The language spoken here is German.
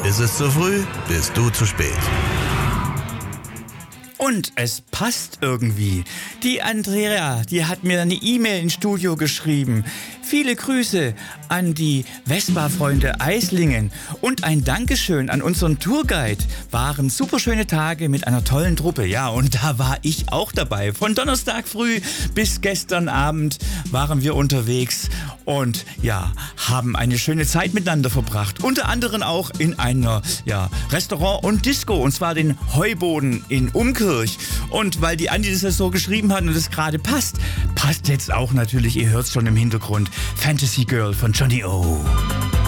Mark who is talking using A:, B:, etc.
A: Ist es zu früh, bist du zu spät.
B: Und es passt irgendwie. Die Andrea, die hat mir eine E-Mail ins Studio geschrieben. Viele Grüße an die Vespa-Freunde Eislingen und ein Dankeschön an unseren Tourguide. Waren superschöne Tage mit einer tollen Truppe. Ja, und da war ich auch dabei. Von Donnerstag früh bis gestern Abend waren wir unterwegs und ja, haben eine schöne Zeit miteinander verbracht. Unter anderem auch in einer Restaurant und Disco, und zwar den Heuboden in Umkirch. Und weil die Andi das so geschrieben hat und es gerade passt jetzt auch natürlich, ihr hört es schon im Hintergrund, Fantasy Girl von Johnny O.